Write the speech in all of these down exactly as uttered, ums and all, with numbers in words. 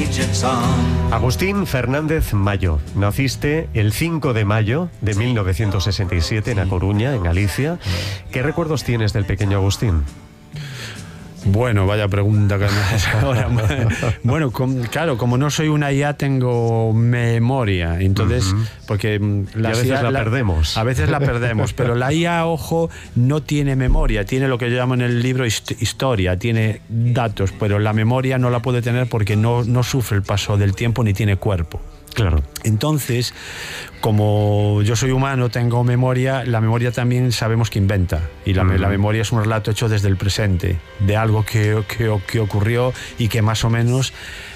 Agustín Fernández Mayo, naciste el cinco de mayo de mil novecientos sesenta y siete en A Coruña, en Galicia. ¿Qué recuerdos tienes del pequeño Agustín? Bueno, vaya pregunta que me haces ahora. Bueno, com, claro, como no soy una I A, tengo memoria. Entonces, uh-huh. porque la, a veces I A, la, la perdemos. A veces la perdemos, pero la I A, ojo, no tiene memoria. Tiene lo que yo llamo en el libro hist- historia, tiene datos, pero la memoria no la puede tener porque no, no sufre el paso del tiempo ni tiene cuerpo. Claro. Entonces, como yo soy humano, tengo memoria, la memoria también sabemos que inventa. Y la, uh-huh. la memoria es un relato hecho desde el presente, de algo que, que, que ocurrió y que más o menos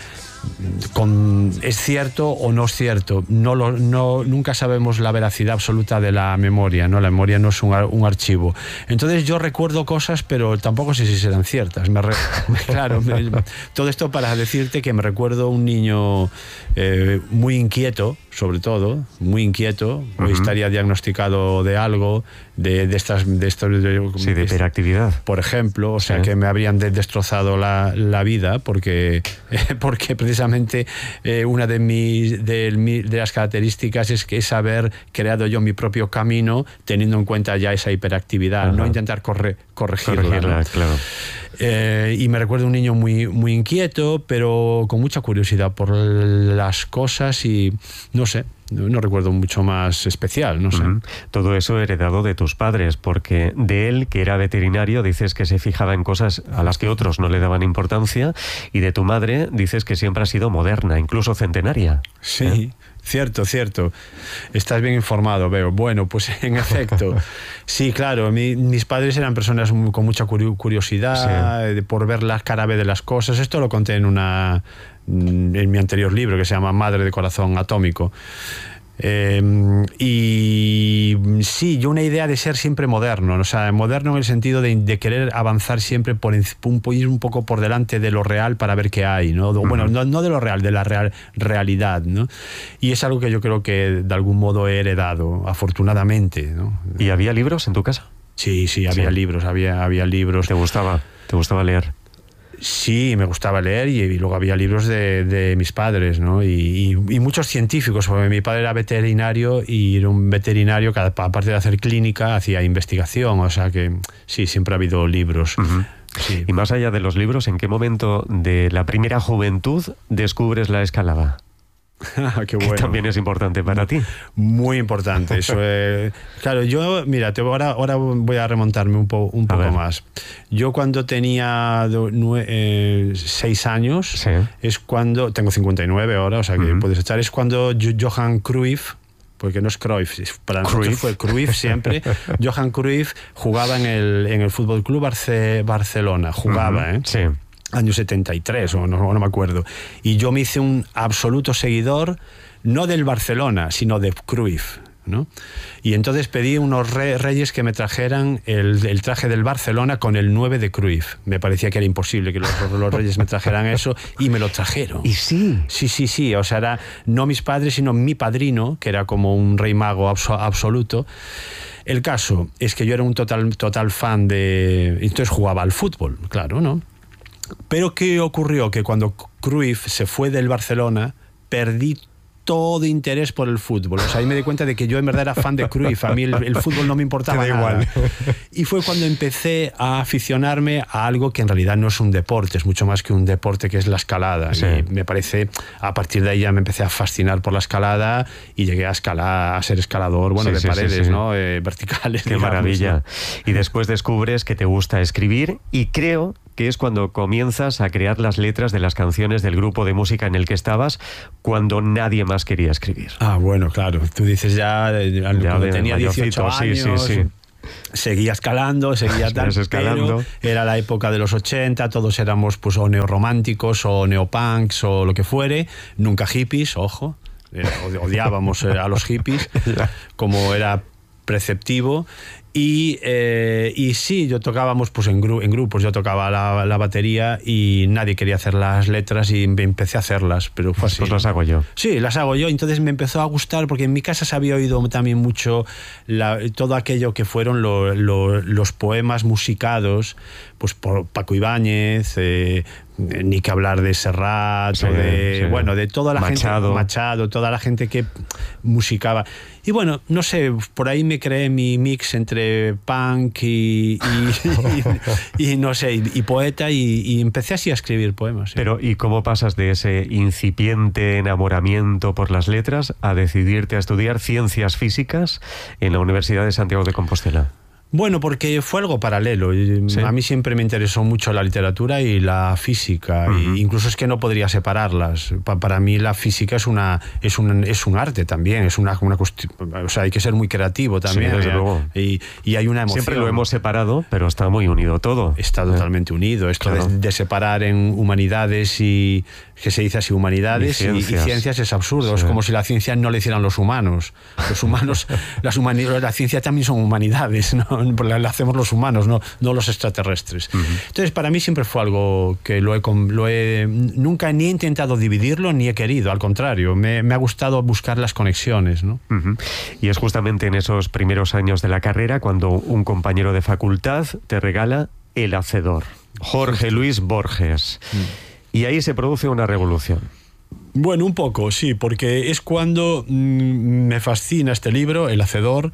con, es cierto o no es cierto. No lo, no, nunca sabemos la veracidad absoluta de la memoria, ¿no? La memoria no es un, un archivo. Entonces yo recuerdo cosas, pero tampoco sé si serán ciertas. Me re, claro, me, todo esto para decirte que me recuerdo un niño eh, muy inquieto, sobre todo, muy inquieto. Uh-huh. Hoy estaría diagnosticado de algo, de, de estas... De estos, de, sí, de hiperactividad. Por ejemplo, o sea, sí. que me habrían de, destrozado la, la vida porque, eh, porque precisamente eh, una de, mis, de, de las características es que es haber creado yo mi propio camino teniendo en cuenta ya esa hiperactividad, uh-huh. no intentar corre, corregirla. corregirla ¿no? Claro. Eh, y me recuerdo un niño muy, muy inquieto, pero con mucha curiosidad por las cosas y no sé, no, no recuerdo mucho más especial, no sé. Uh-huh. Todo eso heredado de tus padres, porque de él, que era veterinario, dices que se fijaba en cosas a las que otros no le daban importancia, y de tu madre dices que siempre ha sido moderna, incluso centenaria. Sí. ¿Eh? Cierto, cierto. Estás bien informado, veo. Bueno, pues en efecto, sí, claro, mi, mis padres eran personas con mucha curiosidad, sí. por ver la cara B de las cosas. Esto lo conté en, una, en mi anterior libro, que se llama Madre de Corazón Atómico. Eh, y sí, yo una idea de ser siempre moderno, o sea, moderno en el sentido de, de querer avanzar siempre por un, ir un poco por delante de lo real para ver qué hay, ¿no? Uh-huh. Bueno, no, no de lo real, de la real, realidad, ¿no? Y es algo que yo creo que de algún modo he heredado, afortunadamente, ¿no? ¿Y había libros en tu casa? Sí, sí, había sí. libros, había, había libros. ¿Te gustaba? ¿Te gustaba leer? Sí, me gustaba leer y, y luego había libros de, de mis padres, ¿no? Y, y, y muchos científicos, porque mi padre era veterinario y era un veterinario que aparte de hacer clínica hacía investigación, o sea que sí, siempre ha habido libros. Uh-huh. Sí. Y más allá de los libros, ¿en qué momento de la primera juventud descubres la escalada? Qué bueno. Que también es importante para ti. Muy importante. Eso es, claro, yo, mira, te, ahora, ahora voy a remontarme un, po, un poco más. Yo cuando tenía nue, eh, seis años, sí. es cuando, tengo cincuenta y nueve ahora, o sea que uh-huh. puedes echar, es cuando Johan Cruyff, porque no es Cruyff, para nosotros fue Cruyff siempre. Johan Cruyff jugaba en el, en el Fútbol Club Barce, Barcelona, jugaba, uh-huh. ¿eh? Sí. Año setenta y tres, o no, no me acuerdo. Y yo me hice un absoluto seguidor, no del Barcelona, sino de Cruyff, ¿no? Y entonces pedí a unos re, reyes que me trajeran el, el traje del Barcelona con el nueve de Cruyff. Me parecía que era imposible que los, los reyes me trajeran eso, y me lo trajeron. ¿Y sí? Sí, sí, sí. O sea, era no mis padres, sino mi padrino, que era como un rey mago abso, absoluto. El caso es que yo era un total, total fan de... Entonces jugaba al fútbol, claro, ¿no? Pero ¿qué ocurrió? Que cuando Cruyff se fue del Barcelona, perdí todo interés por el fútbol. O sea, ahí me di cuenta de que yo en verdad era fan de Cruyff. A mí el, el fútbol no me importaba nada. Igual. Y fue cuando empecé a aficionarme a algo que en realidad no es un deporte, es mucho más que un deporte, que es la escalada. Sí. Y me parece, a partir de ahí ya me empecé a fascinar por la escalada y llegué a escalar, a ser escalador, bueno, sí, de sí, paredes, sí, sí. ¿no? Eh, verticales. Qué digamos, maravilla. ¿no? Y después descubres que te gusta escribir, y creo que es cuando comienzas a crear las letras de las canciones del grupo de música en el que estabas, cuando nadie más quería escribir. Ah, bueno, claro. Tú dices ya, ya cuando tenía dieciocho años... Sí, sí, sí. Seguía escalando, seguía tal, escalando. Pero era la época de los ochenta, todos éramos pues o neorrománticos o neopunks o lo que fuere, nunca hippies, ojo, odiábamos a los hippies, como era preceptivo. Y, eh, y sí, yo tocábamos pues en, gru en grupos, yo tocaba la, la batería y nadie quería hacer las letras y empecé a hacerlas, pero fue así. Pues las hago yo. Sí, las hago yo, entonces me empezó a gustar porque en mi casa se había oído también mucho la, todo aquello que fueron lo, lo, los poemas musicados pues por Paco Ibáñez, eh, ni que hablar de Serrat, sí, o de, sí. bueno, de toda la Machado. gente, Machado, toda la gente que musicaba. Y bueno, no sé, por ahí me creé mi mix entre punk y, y, y, y no sé, y, y poeta y, y empecé así a escribir poemas. ¿Sí? Pero, ¿y cómo pasas de ese incipiente enamoramiento por las letras a decidirte a estudiar ciencias físicas en la Universidad de Santiago de Compostela? Bueno, porque fue algo paralelo. ¿Sí? A mí siempre me interesó mucho la literatura y la física. Uh-huh. E incluso es que no podría separarlas. Pa para mí la física es una es un, es un arte también. Es una, una o sea, hay que ser muy creativo también. Sí, desde luego. Y, y hay una emoción. Siempre lo hemos separado, pero está muy unido todo. Está totalmente unido. Esto claro. de, de separar en humanidades y que se dice así humanidades y ciencias, y, y ciencias es absurdo. Sí. Es como si la ciencia no la hicieran los humanos. Los humanos, las humanidades, la ciencia también son humanidades, ¿no? La hacemos los humanos, no, no los extraterrestres. Uh-huh. Entonces, para mí siempre fue algo que lo he, lo he nunca ni he intentado dividirlo ni he querido, al contrario, me, me ha gustado buscar las conexiones, ¿no? Uh-huh. Y es justamente en esos primeros años de la carrera cuando un compañero de facultad te regala El Hacedor, Jorge Luis Borges. Uh-huh. Y ahí se produce una revolución. Bueno, un poco, sí, porque es cuando mmm, me fascina este libro, El Hacedor,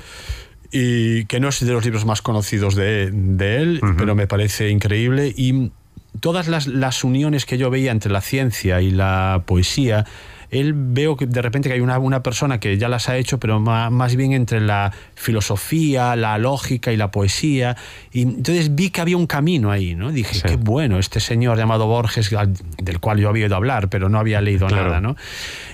y que no es de los libros más conocidos de, de él, uh-huh. pero me parece increíble. Y todas las, las uniones que yo veía entre la ciencia y la poesía, él veo que de repente que hay una, una persona que ya las ha hecho, pero más, más bien entre la filosofía, la lógica y la poesía. Y entonces vi que había un camino ahí, ¿no? Dije, sí. qué bueno, este señor llamado Borges, del cual yo había oído hablar, pero no había leído claro. nada, ¿no?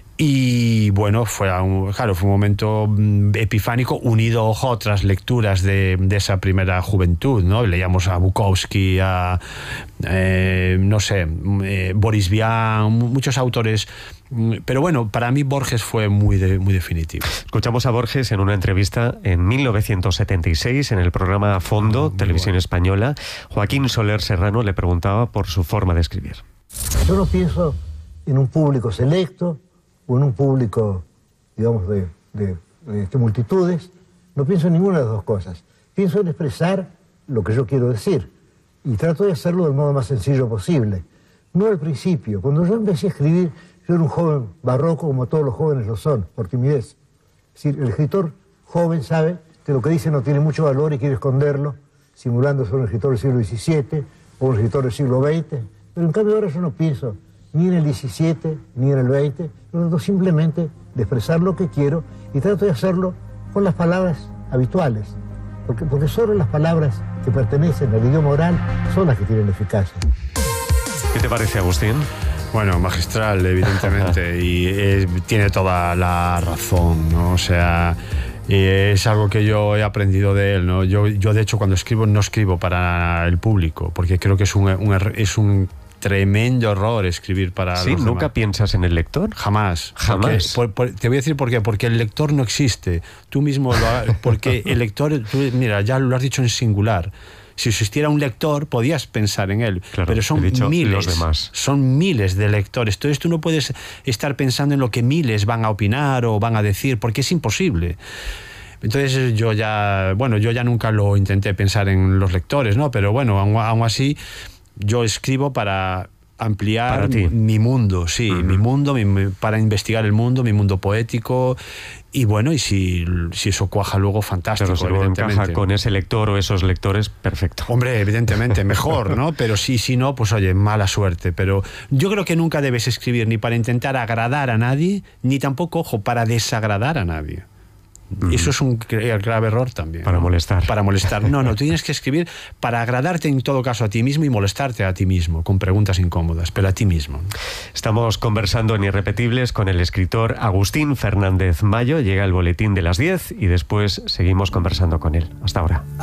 Y bueno, fue un, claro, fue un momento epifánico unido a otras lecturas de, de esa primera juventud, ¿no? Leíamos a Bukowski, a, eh, no sé, eh, Boris Vian, muchos autores. Pero bueno, para mí Borges fue muy, de, muy definitivo. Escuchamos a Borges en una entrevista en mil novecientos setenta y seis en el programa A Fondo, oh, Televisión bueno. Española. Joaquín Soler Serrano le preguntaba por su forma de escribir. Yo no pienso en un público selecto, o en un público, digamos, de, de, de, de multitudes, no pienso en ninguna de las dos cosas. Pienso en expresar lo que yo quiero decir y trato de hacerlo del modo más sencillo posible. No al principio. Cuando yo empecé a escribir, yo era un joven barroco, como todos los jóvenes lo son, por timidez. Es decir, el escritor joven sabe que lo que dice no tiene mucho valor y quiere esconderlo, simulando ser un escritor del siglo diecisiete o un escritor del siglo veinte. Pero en cambio ahora yo no pienso ni en el diecisiete, ni en el veinte, yo trato simplemente de expresar lo que quiero y trato de hacerlo con las palabras habituales, porque, porque solo las palabras que pertenecen al idioma oral son las que tienen eficacia. ¿Qué te parece, Agustín? Bueno, magistral, evidentemente, y eh, tiene toda la razón, ¿no? O sea, eh, es algo que yo he aprendido de él, ¿no? Yo, yo de hecho, cuando escribo, no escribo para el público, porque creo que es un, un, es un tremendo error escribir para sí, los ¿nunca demás. piensas en el lector? Jamás. Jamás. Porque, por, por, te voy a decir por qué. Porque el lector no existe. Tú mismo lo ha, porque el lector, tú, mira, ya lo has dicho en singular. Si existiera un lector, podías pensar en él. Claro, pero son miles. Los demás. Son miles de lectores. Entonces tú no puedes estar pensando en lo que miles van a opinar o van a decir, porque es imposible. Entonces yo ya, bueno, yo ya nunca lo intenté pensar en los lectores, ¿no? Pero bueno, aún, aún así, yo escribo para ampliar para mi mundo, sí, uh-huh. mi mundo, mi, para investigar el mundo, mi mundo poético. Y bueno, y si, si eso cuaja luego, fantástico. Pero si luego encaja con ese lector o esos lectores, perfecto. Hombre, evidentemente, mejor, ¿no? Pero sí, si no, pues oye, mala suerte. Pero yo creo que nunca debes escribir ni para intentar agradar a nadie, ni tampoco, ojo, para desagradar a nadie. Mm. Eso es un grave error también. Para ¿no? molestar. Para molestar. No, no, tú tienes que escribir para agradarte en todo caso a ti mismo y molestarte a ti mismo, con preguntas incómodas, pero a ti mismo. Estamos conversando en Irrepetibles con el escritor Agustín Fernández Mayo. Llega el boletín de las diez y después seguimos conversando con él. Hasta ahora.